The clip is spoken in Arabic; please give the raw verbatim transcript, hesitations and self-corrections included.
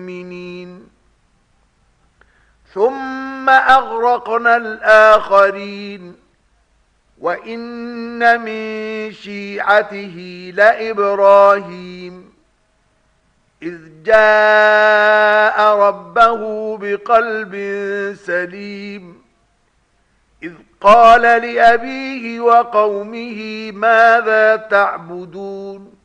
المؤمنين ثم أغرقنا الآخرين وإن من شيعته لإبراهيم إذ جاء ربه بقلب سليم إذ قال لأبيه وقومه ماذا تعبدون